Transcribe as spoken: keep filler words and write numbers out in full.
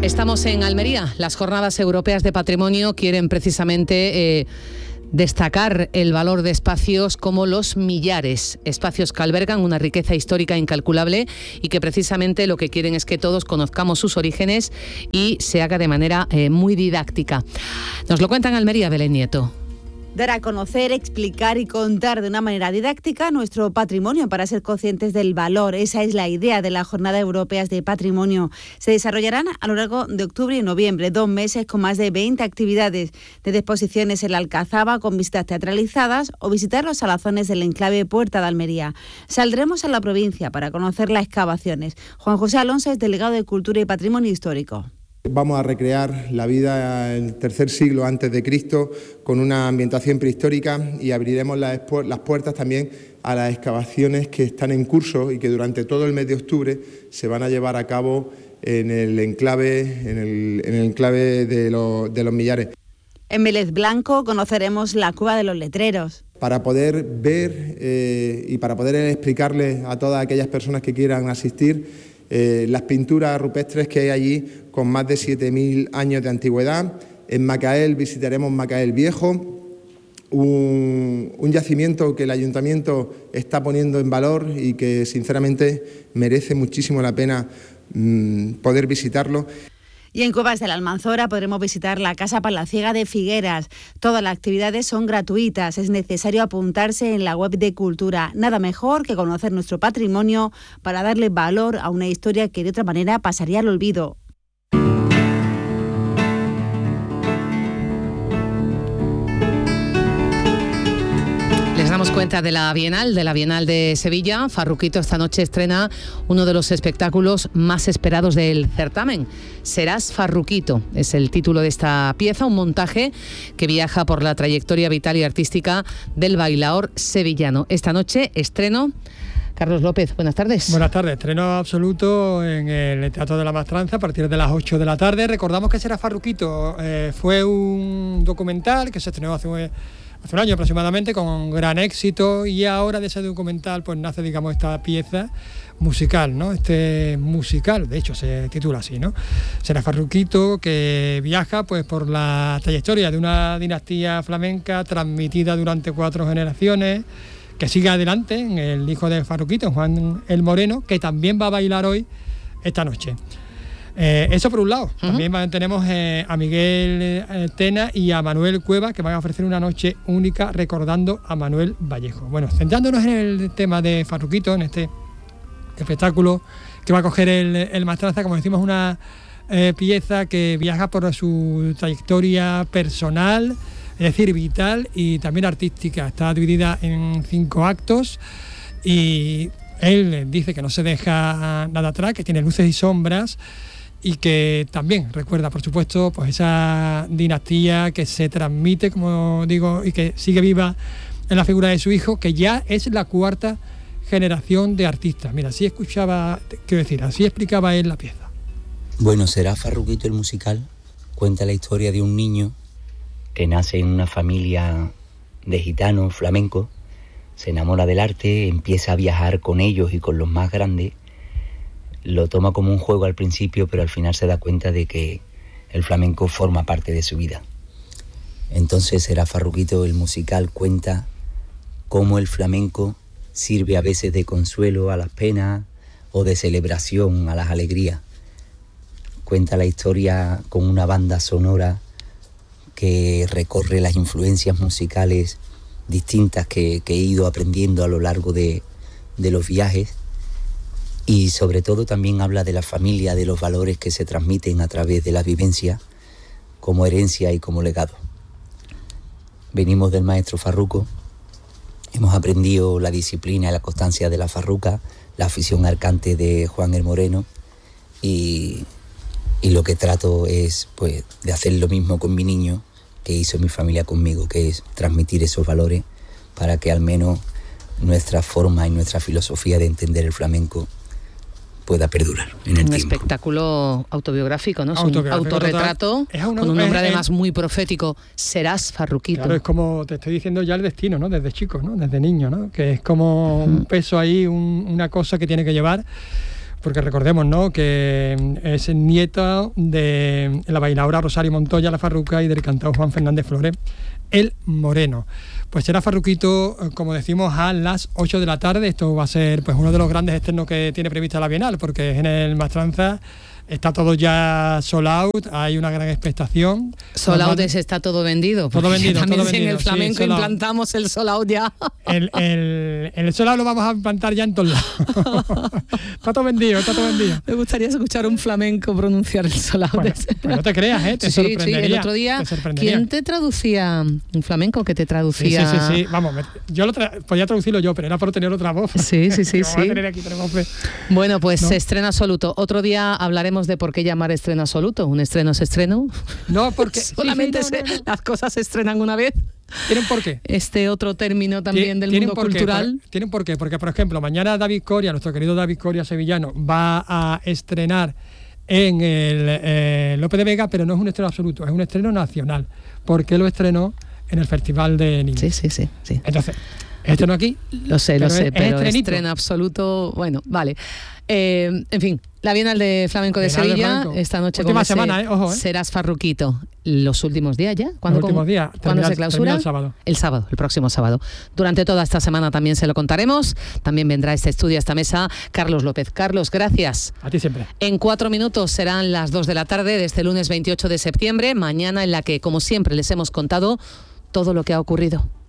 Estamos en Almería. Las Jornadas Europeas de Patrimonio quieren precisamente eh, destacar el valor de espacios como los millares, espacios que albergan una riqueza histórica incalculable y que precisamente lo que quieren es que todos conozcamos sus orígenes y se haga de manera eh, muy didáctica. Nos lo cuenta en Almería, Belén Nieto. Dar a conocer, explicar y contar de una manera didáctica nuestro patrimonio para ser conscientes del valor. Esa es la idea de las Jornadas Europeas de Patrimonio. Se desarrollarán a lo largo de octubre y noviembre, dos meses con más de veinte actividades, desde exposiciones en la Alcazaba con visitas teatralizadas o visitar los salazones del enclave Puerta de Almería. Saldremos a la provincia para conocer las excavaciones. Juan José Alonso es delegado de Cultura y Patrimonio Histórico. Vamos a recrear la vida del tercer siglo antes de Cristo con una ambientación prehistórica y abriremos las, las puertas también a las excavaciones que están en curso y que durante todo el mes de octubre se van a llevar a cabo en el enclave, en el, en el enclave de, lo, de los Millares. En Vélez Blanco conoceremos la Cueva de los Letreros. Para poder ver eh, y para poder explicarles a todas aquellas personas que quieran asistir Eh, las pinturas rupestres que hay allí con más de siete mil años de antigüedad. En Macael visitaremos Macael Viejo, un, un yacimiento que el Ayuntamiento está poniendo en valor y que sinceramente merece muchísimo la pena mmm, poder visitarlo. Y en Cuevas de la Almanzora podremos visitar la Casa Palaciega de Figueras. Todas las actividades son gratuitas. Es necesario apuntarse en la web de Cultura. Nada mejor que conocer nuestro patrimonio para darle valor a una historia que de otra manera pasaría al olvido. Damos cuenta de la Bienal, de la Bienal de Sevilla. Farruquito esta noche estrena uno de los espectáculos más esperados del certamen. Serás Farruquito, es el título de esta pieza, un montaje que viaja por la trayectoria vital y artística del bailaor sevillano. Esta noche estreno. Carlos López, buenas tardes. Buenas tardes, estreno absoluto en el Teatro de la Maestranza a partir de las ocho de la tarde. Recordamos que Serás Farruquito eh, fue un documental que se estrenó hace un... hace un año aproximadamente, con gran éxito, y ahora de ese documental pues nace, digamos, esta pieza musical, ¿no? Este musical, de hecho, se titula así, ¿no? Serás Farruquito, que viaja pues por la trayectoria de una dinastía flamenca transmitida durante cuatro generaciones, que sigue adelante en el hijo de Farruquito, Juan el Moreno, que también va a bailar hoy, esta noche. Eh, eso por un lado. Uh-huh. También tenemos eh, a Miguel eh, Tena y a Manuel Cueva, que van a ofrecer una noche única recordando a Manuel Vallejo. Bueno, centrándonos en el tema de Farruquito, en este espectáculo que va a coger el, el Maestranza, como decimos, una eh, pieza que viaja por su trayectoria personal, es decir, vital y también artística. Está dividida en cinco actos y él dice que no se deja nada atrás, que tiene luces y sombras, y que también recuerda, por supuesto, pues esa dinastía que se transmite, como digo, y que sigue viva en la figura de su hijo, que ya es la cuarta generación de artistas. Mira, así escuchaba, quiero decir, así explicaba él la pieza. Bueno, Serás Farruquito el musical cuenta la historia de un niño que nace en una familia de gitanos flamencos, se enamora del arte, empieza a viajar con ellos y con los más grandes. Lo toma como un juego al principio, pero al final se da cuenta de que el flamenco forma parte de su vida. Entonces Serás Farruquito el musical cuenta cómo el flamenco sirve a veces de consuelo a las penas o de celebración a las alegrías. Cuenta la historia con una banda sonora que recorre las influencias musicales distintas que, que he ido aprendiendo a lo largo de, de los viajes. Y sobre todo también habla de la familia, de los valores que se transmiten a través de la vivencia como herencia y como legado. Venimos del maestro Farruco, hemos aprendido la disciplina y la constancia de la farruca, la afición al cante de Juan el Moreno, y, y lo que trato es pues de hacer lo mismo con mi niño que hizo mi familia conmigo, que es transmitir esos valores para que al menos nuestra forma y nuestra filosofía de entender el flamenco pueda perdurar en el un tiempo. Espectáculo autobiográfico, ¿no? Es autobiográfico, un autorretrato es una, con un nombre es, además es, muy profético. Serás Farruquito. Claro, es como te estoy diciendo ya el destino, ¿no? Desde chico, ¿no? Desde niño, ¿no? Que es como uh-huh. un peso ahí, un, una cosa que tiene que llevar. porque recordemos, ¿no?, que es nieto de la bailaora Rosario Montoya, la Farruca, y del cantautor Juan Fernández Flores, el Moreno. Pues será Farruquito, como decimos, a las ocho de la tarde. Esto va a ser pues uno de los grandes estrenos que tiene prevista la Bienal, porque en el Mastranza está todo ya sold out, hay una gran expectación. Sold out es está todo vendido. Todo vendido, también todo si vendido. en el flamenco sí, implantamos el sold out ya. El, el, el sold out lo vamos a implantar ya en todos lados. Está todo vendido, está todo vendido. Me gustaría escuchar un flamenco pronunciar el sold out. Bueno, pues no te creas, ¿eh? Te sí, sorprendería. Sí, el otro día, te ¿quién te traducía? Un flamenco que te traducía. Sí, sí, sí, sí. Vamos, me, yo lo tra- podía traducirlo yo, pero era por tener otra voz. Sí, sí, sí. sí. Tener aquí, bueno, pues ¿no? se estrena Absoluto. Otro día hablaremos de por qué llamar estreno absoluto. ¿Un estreno es estreno? No, porque solamente sí, sí, no, no, no. Se, las cosas se estrenan una vez. ¿Tienen por qué? Este otro término también del mundo por cultural. Por, ¿Tienen por qué? Porque, por ejemplo, mañana David Coria, nuestro querido David Coria sevillano, va a estrenar en el eh, Lope de Vega, pero no es un estreno absoluto, es un estreno nacional, porque lo estrenó en el Festival de Niños. Sí, sí, sí, sí. Entonces, estreno aquí. Lo sé, lo sé, es, pero es estreno absoluto, bueno, vale. Eh, en fin, la Bienal de Flamenco de Bienal Sevilla, de Flamenco. esta noche Última con semana, ese eh, ojo, eh. Serás Farruquito. Los últimos días ya. ¿Cuándo, Los últimos días. ¿Cuándo se clausura? El sábado. El sábado, el próximo sábado. Durante toda esta semana también se lo contaremos. También vendrá a este estudio, a esta mesa, Carlos López. Carlos, gracias. A ti siempre. En cuatro minutos serán las dos de la tarde de este lunes veintiocho de septiembre, mañana en la que, como siempre, les hemos contado todo lo que ha ocurrido.